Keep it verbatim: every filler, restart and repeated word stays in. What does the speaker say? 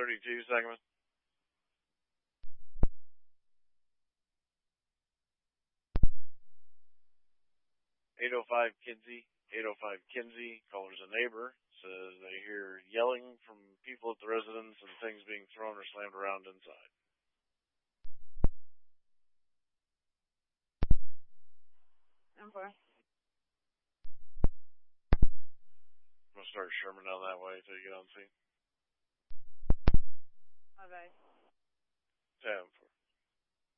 thirty-two segment. eight oh five Kinsey, eight oh five Kinsey, caller's a neighbor, says they hear yelling from people at the residence and things being thrown or slammed around inside. I'm fine. I'm going to start Sherman down that way until you get on scene. Okay. ten